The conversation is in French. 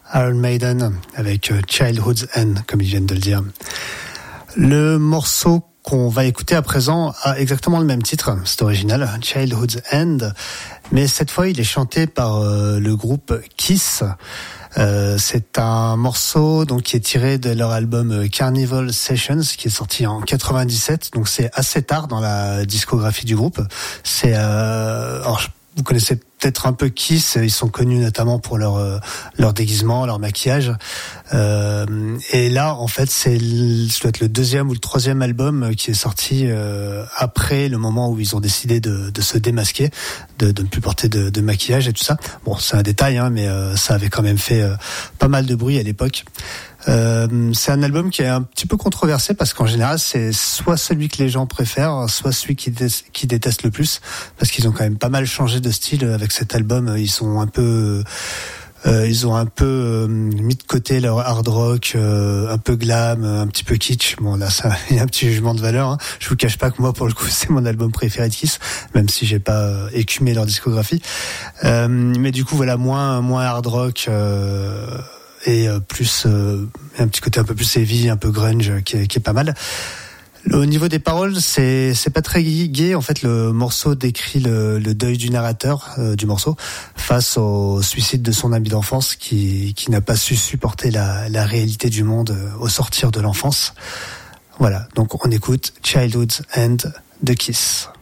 Iron Maiden avec Childhood's End, comme ils viennent de le dire. Le morceau qu'on va écouter à présent a exactement le même titre, c'est original, Childhood's End, mais cette fois il est chanté par le groupe Kiss. C'est un morceau donc qui est tiré de leur album Carnival Sessions qui est sorti en 97, donc c'est assez tard dans la discographie du groupe. C'est alors vous connaissez peut-être un peu Kiss, ils sont connus notamment pour leur déguisement, leur maquillage. Et là, en fait, ça doit être le deuxième ou le troisième album qui est sorti après le moment où ils ont décidé de se démasquer, de ne plus porter de maquillage et tout ça. Bon, c'est un détail, hein, mais ça avait quand même fait pas mal de bruit à l'époque. C'est un album qui est un petit peu controversé parce qu'en général c'est soit celui que les gens préfèrent, soit celui qui détestent le plus, parce qu'ils ont quand même pas mal changé de style avec cet album. Ils ont un peu mis de côté leur hard rock, un peu glam, un petit peu kitsch. Bon là, ça, il y a un petit jugement de valeur. Hein. Je vous cache pas que moi, pour le coup, c'est mon album préféré de Kiss, même si j'ai pas écumé leur discographie. Mais du coup, voilà, moins hard rock. Et plus un petit côté un peu plus heavy, un peu grunge qui est pas mal. Au niveau des paroles, c'est pas très gai. En fait, le morceau décrit le deuil du narrateur du morceau face au suicide de son ami d'enfance qui n'a pas su supporter la réalité du monde au sortir de l'enfance. Voilà, donc on écoute Childhood's End de Kiss.